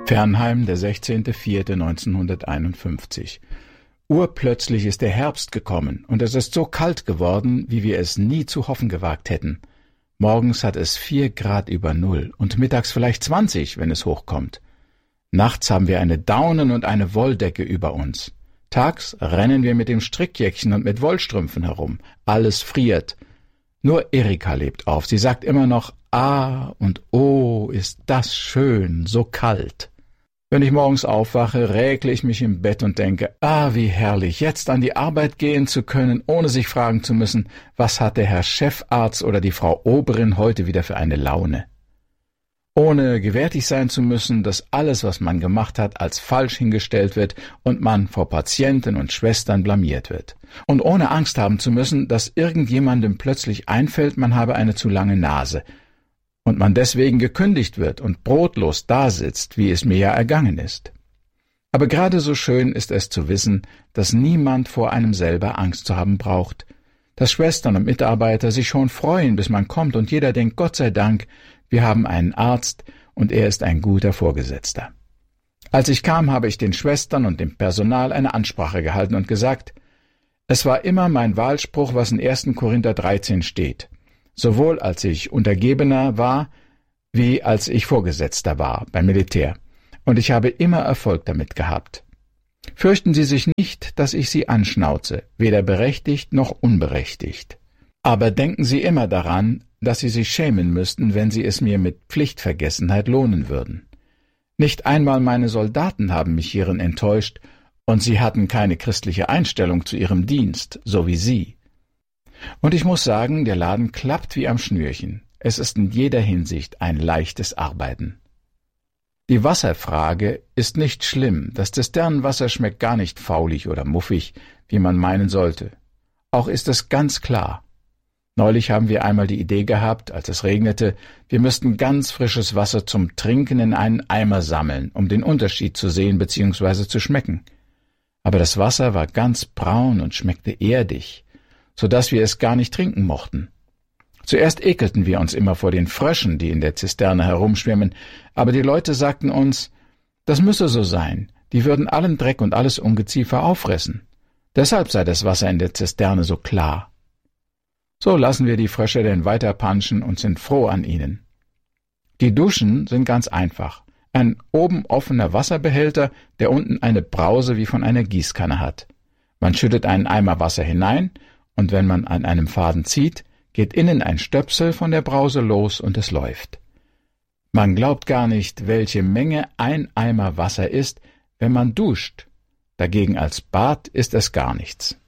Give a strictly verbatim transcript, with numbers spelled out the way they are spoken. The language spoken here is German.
Fernheim, der sechzehnter vierter neunzehnhunderteinundfünfzig. Urplötzlich ist der Herbst gekommen, und es ist so kalt geworden, wie wir es nie zu hoffen gewagt hätten. Morgens hat es vier Grad über Null und mittags vielleicht zwanzig, wenn es hochkommt. Nachts haben wir eine Daunen- und eine Wolldecke über uns. Tags rennen wir mit dem Strickjäckchen und mit Wollstrümpfen herum. Alles friert. Nur Erika lebt auf. Sie sagt immer noch, ah und oh, ist das schön, so kalt. Wenn ich morgens aufwache, räkle ich mich im Bett und denke, ah, wie herrlich, jetzt an die Arbeit gehen zu können, ohne sich fragen zu müssen, was hat der Herr Chefarzt oder die Frau Oberin heute wieder für eine Laune. Ohne gewärtig sein zu müssen, dass alles, was man gemacht hat, als falsch hingestellt wird und man vor Patienten und Schwestern blamiert wird. Und ohne Angst haben zu müssen, dass irgendjemandem plötzlich einfällt, man habe eine zu lange Nase und man deswegen gekündigt wird und brotlos dasitzt, wie es mir ja ergangen ist. Aber gerade so schön ist es zu wissen, dass niemand vor einem selber Angst zu haben braucht, dass Schwestern und Mitarbeiter sich schon freuen, bis man kommt und jeder denkt, Gott sei Dank, wir haben einen Arzt und er ist ein guter Vorgesetzter. Als ich kam, habe ich den Schwestern und dem Personal eine Ansprache gehalten und gesagt, es war immer mein Wahlspruch, was in erster Korinther dreizehn steht, sowohl als ich Untergebener war, wie als ich Vorgesetzter war beim Militär, und ich habe immer Erfolg damit gehabt. Fürchten Sie sich nicht, dass ich Sie anschnauze, weder berechtigt noch unberechtigt. Aber denken Sie immer daran, dass Sie sich schämen müssten, wenn Sie es mir mit Pflichtvergessenheit lohnen würden. Nicht einmal meine Soldaten haben mich hierin enttäuscht, und sie hatten keine christliche Einstellung zu ihrem Dienst, so wie Sie. Und ich muss sagen, der Laden klappt wie am Schnürchen. Es ist in jeder Hinsicht ein leichtes Arbeiten. Die Wasserfrage ist nicht schlimm. Das Zisternenwasser schmeckt gar nicht faulig oder muffig, wie man meinen sollte. Auch ist es ganz klar. Neulich haben wir einmal die Idee gehabt, als es regnete, wir müssten ganz frisches Wasser zum Trinken in einen Eimer sammeln, um den Unterschied zu sehen bzw. zu schmecken. Aber das Wasser war ganz braun und schmeckte erdig, so dass wir es gar nicht trinken mochten. Zuerst ekelten wir uns immer vor den Fröschen, die in der Zisterne herumschwimmen, aber die Leute sagten uns, das müsse so sein, die würden allen Dreck und alles Ungeziefer auffressen. Deshalb sei das Wasser in der Zisterne so klar. So lassen wir die Frösche denn weiter panschen und sind froh an ihnen. Die Duschen sind ganz einfach. Ein oben offener Wasserbehälter, der unten eine Brause wie von einer Gießkanne hat. Man schüttet einen Eimer Wasser hinein, und wenn man an einem Faden zieht, geht innen ein Stöpsel von der Brause los und es läuft. Man glaubt gar nicht, welche Menge ein Eimer Wasser ist, wenn man duscht. Dagegen als Bad ist es gar nichts.